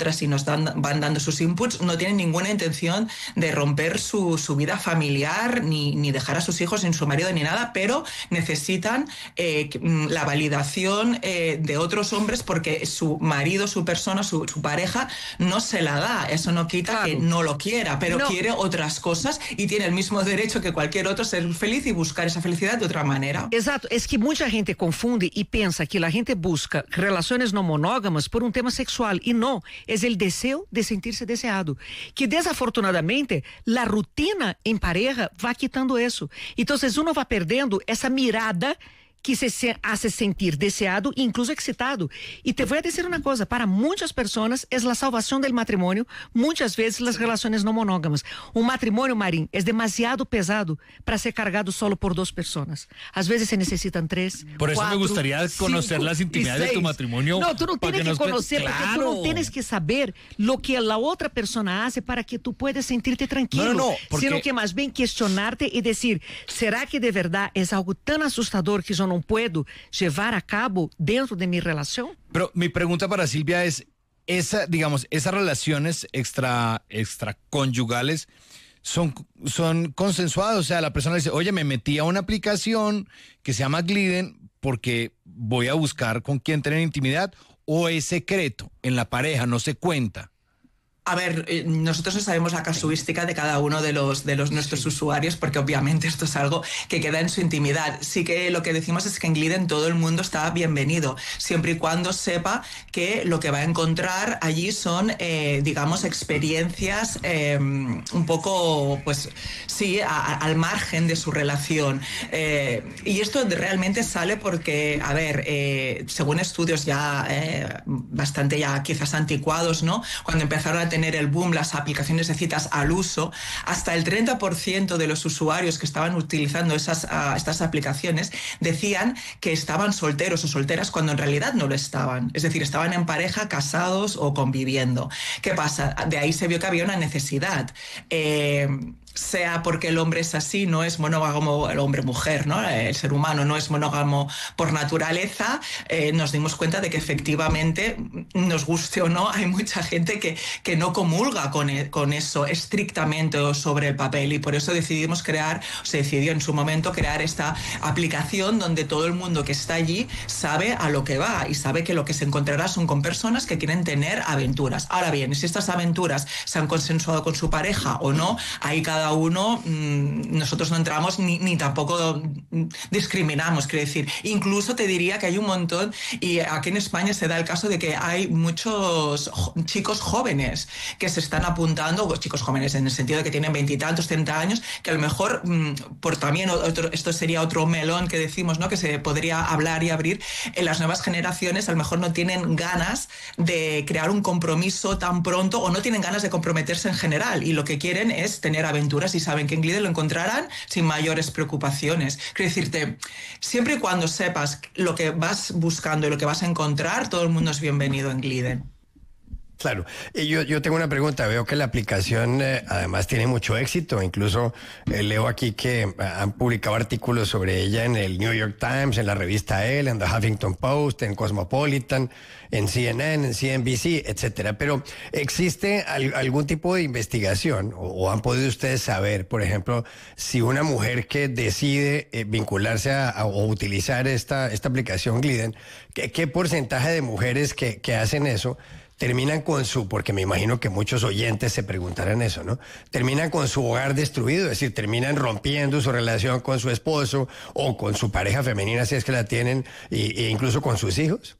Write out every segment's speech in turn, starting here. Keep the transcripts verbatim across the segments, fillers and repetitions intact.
nosotras y nos dan, van dando sus inputs, no tienen ninguna intención de romper su, su vida familiar, ni, ni dejar a sus hijos sin su marido ni nada, pero necesitan eh, la validación eh, de otros hombres porque su marido, su persona, su, su pareja no se la da. Eso no quita claro. que no lo quiera, pero no. quiere otras cosas y tiene el mismo derecho que cualquier otro a ser feliz y buscar esa felicidad de otra manera. Exato, es que mucha gente confunde y piensa que la gente busca relaciones no monógamas por un tema sexual y no, es el deseo de sentirse deseado, que desafortunadamente la rutina en pareja va quitando eso. Entonces uno va perdendo esa mirada que se, se hace sentir deseado e incluso excitado. Y te voy a decir una cosa, para muchas personas es la salvación del matrimonio, muchas veces las relaciones no monógamas. Un matrimonio, Marín, es demasiado pesado para ser cargado solo por dos personas. A veces se necesitan tres, Por eso cuatro, me gustaría conocer cinco, las intimidades de tu matrimonio. No, tú no tienes que, que conocer, claro. porque tú no tienes que saber lo que la otra persona hace para que tú puedas sentirte tranquilo. No, no, no, porque... sino que más bien cuestionarte y decir, ¿será que de verdad es algo tan asustador que yo no puedo llevar a cabo dentro de mi relación? Pero mi pregunta para Silvia es, esa, digamos, esas relaciones extra, extraconyugales son, son consensuadas, o sea, la persona dice, oye, me metí a una aplicación que se llama Gliden porque voy a buscar con quién tener intimidad, o es secreto en la pareja, no se cuenta. A ver, nosotros no sabemos la casuística de cada uno de los de los nuestros sí. usuarios, porque obviamente esto es algo que queda en su intimidad. Sí que lo que decimos es que en Gliden todo el mundo está bienvenido, siempre y cuando sepa que lo que va a encontrar allí son, eh, digamos, experiencias eh, un poco, pues sí, a, a, al margen de su relación. Eh, y esto realmente sale porque, a ver, eh, según estudios ya eh, bastante ya quizás anticuados, ¿no? Cuando empezaron a tener el boom las aplicaciones de citas al uso, hasta el treinta por ciento de los usuarios que estaban utilizando esas, uh, estas aplicaciones decían que estaban solteros o solteras cuando en realidad no lo estaban. Es decir, estaban en pareja, casados o conviviendo. ¿Qué pasa? De ahí se vio que había una necesidad. Eh, sea porque el hombre es así, no es monógamo el hombre-mujer, ¿no? El ser humano no es monógamo por naturaleza, eh, nos dimos cuenta de que efectivamente, nos guste o no, hay mucha gente que, que no comulga con, e, con eso estrictamente o sobre el papel, y por eso decidimos crear, se decidió en su momento crear esta aplicación donde todo el mundo que está allí sabe a lo que va y sabe que lo que se encontrará son con personas que quieren tener aventuras. Ahora bien, si estas aventuras se han consensuado con su pareja o no, ahí cada uno, mmm, nosotros no entramos ni, ni tampoco discriminamos, quiero decir, incluso te diría que hay un montón, y aquí en España se da el caso de que hay muchos jo- chicos jóvenes que se están apuntando, pues chicos jóvenes en el sentido de que tienen veintitantos, treinta años, que a lo mejor, mmm, por también otro, esto sería otro melón que decimos, ¿no? Que se podría hablar y abrir, en las nuevas generaciones a lo mejor no tienen ganas de crear un compromiso tan pronto, o no tienen ganas de comprometerse en general, y lo que quieren es tener aventuras, y saben que en Gliden lo encontrarán sin mayores preocupaciones. Quiero decirte, siempre y cuando sepas lo que vas buscando y lo que vas a encontrar, todo el mundo es bienvenido en Gliden. Claro, y yo, yo tengo una pregunta. Veo que la aplicación eh, además tiene mucho éxito. Incluso eh, leo aquí que eh, han publicado artículos sobre ella en el New York Times, en la revista Elle, en The Huffington Post, en Cosmopolitan, en C N N, en C N B C, etcétera. Pero ¿existe al, algún tipo de investigación o, o han podido ustedes saber, por ejemplo, si una mujer que decide eh, vincularse a, a, o utilizar esta, esta aplicación Gliden, ¿qué, qué porcentaje de mujeres que, que hacen eso terminan con su, porque me imagino que muchos oyentes se preguntarán eso, ¿no? Terminan con su hogar destruido, es decir, terminan rompiendo su relación con su esposo o con su pareja femenina, si es que la tienen, y, e incluso con sus hijos?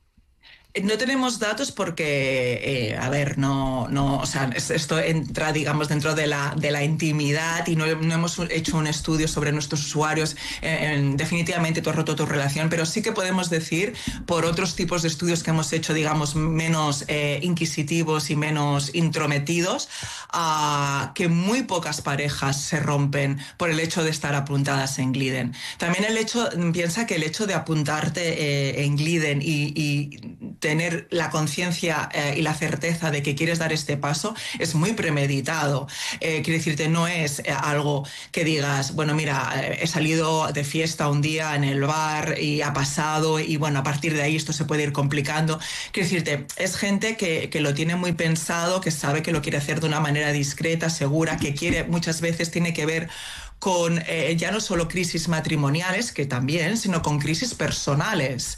No tenemos datos porque, eh, a ver, no, no, o sea, esto entra, digamos, dentro de la, de la intimidad, y no, no hemos hecho un estudio sobre nuestros usuarios. Eh, en, definitivamente tú has roto tu relación, pero sí que podemos decir, por otros tipos de estudios que hemos hecho, digamos, menos eh, inquisitivos y menos intrometidos, uh, que muy pocas parejas se rompen por el hecho de estar apuntadas en Gliden. También el hecho, piensa que el hecho de apuntarte eh, en Gliden y, y tener la conciencia eh, y la certeza de que quieres dar este paso, es muy premeditado. Eh, quiero decirte, no es eh, algo que digas, bueno, mira, eh, he salido de fiesta un día en el bar y ha pasado y bueno, a partir de ahí esto se puede ir complicando. Quiero decirte, es gente que, que lo tiene muy pensado, que sabe que lo quiere hacer de una manera discreta, segura, que quiere, muchas veces tiene que ver con eh, ya no solo crisis matrimoniales, que también, sino con crisis personales.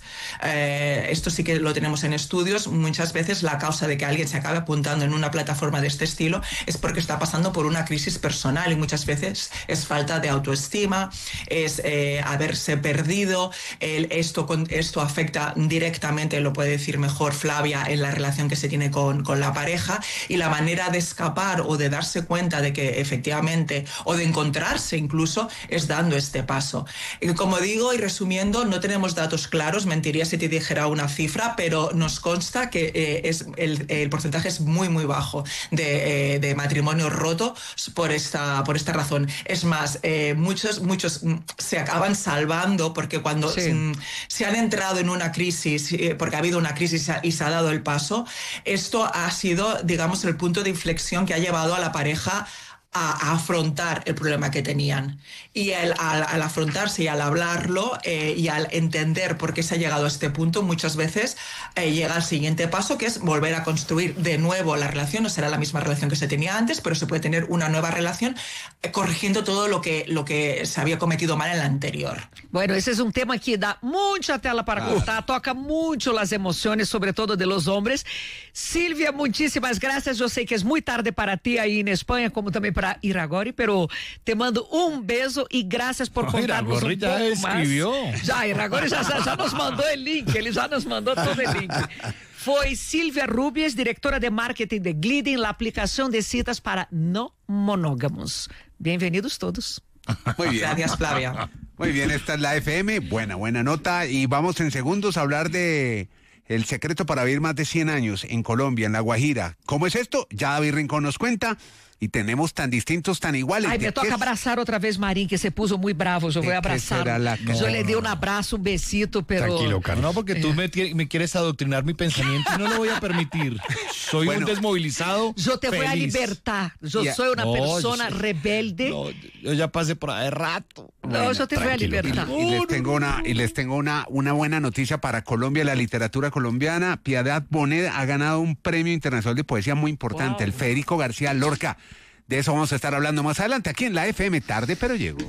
Eh, esto sí que lo tenemos en estudios. Muchas veces la causa de que alguien se acabe apuntando en una plataforma de este estilo es porque está pasando por una crisis personal, y muchas veces es falta de autoestima, es eh, haberse perdido. El, esto, con, esto afecta directamente, lo puede decir mejor Flavia, en la relación que se tiene con, con la pareja, y la manera de escapar o de darse cuenta de que efectivamente, o de encontrarse incluso, es dando este paso. Y como digo, y resumiendo, no tenemos datos claros, mentiría si te dijera una cifra, pero nos consta que eh, es, el, el porcentaje es muy muy bajo de, eh, de matrimonio roto por esta, por esta razón. Es más, eh, muchos, muchos se acaban salvando porque cuando sí. mm, se han entrado en una crisis, eh, porque ha habido una crisis y se ha dado el paso, esto ha sido, digamos, el punto de inflexión que ha llevado a la pareja a, a afrontar el problema que tenían. Y el, al, al afrontarse y al hablarlo eh, y al entender por qué se ha llegado a este punto, muchas veces eh, llega al siguiente paso, que es volver a construir de nuevo la relación. No será la misma relación que se tenía antes, pero se puede tener una nueva relación eh, corrigiendo todo lo que, lo que se había cometido mal en la anterior. Bueno, ese es un tema que da mucha tela para cortar, ah. toca mucho las emociones, sobre todo de los hombres. Silvia, muchísimas gracias. Yo sé que es muy tarde para ti ahí en España, como también para Iragorri, pero te mando un beso y gracias por contarnos un ya poco escribió. más. Ya, Iragorri já, já nos mandou o link, ele já nos mandou todo o link. Foi Silvia Rubies, directora de marketing de Glidden, la aplicación de citas para no monógamos. Bienvenidos todos. Muy bien. Gracias, Flavia. Muy bien, esta es la F M, buena, buena nota, y vamos en segundos a hablar de el secreto para vivir más de cien años en Colombia, en La Guajira. ¿Cómo es esto? Ya David Rincón nos cuenta. Y tenemos tan distintos, tan iguales. Ay, me toca abrazar otra vez Marín, que se puso muy bravo. Yo voy a abrazar. Yo le di un abrazo, un besito, pero... Tranquilo, Carlos. No, porque tú me, me quieres adoctrinar mi pensamiento y no lo voy a permitir. Soy bueno, un desmovilizado. Yo te feliz. voy a libertar. Yo yeah. soy una no, persona yo, rebelde. No, yo ya pasé por ahí de rato. No, bueno, yo te voy a libertar. Y, y les tengo una, y les tengo una, una buena noticia para Colombia, la literatura colombiana. Piedad Bonet ha ganado un premio internacional de poesía muy importante, wow. el Federico García Lorca. De eso vamos a estar hablando más adelante aquí en la F M. Tarde, pero llego.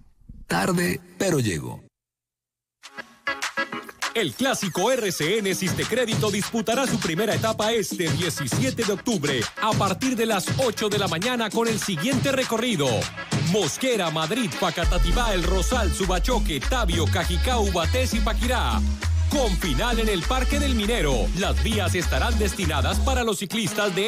Tarde, pero llego. El clásico R C N Sistecrédito disputará su primera etapa este diecisiete de octubre a partir de las ocho de la mañana con el siguiente recorrido: Mosquera, Madrid, Facatativá, El Rosal, Subachoque, Tabio, Cajicá, Ubatés y Paquirá. Con final en el Parque del Minero. Las vías estarán destinadas para los ciclistas de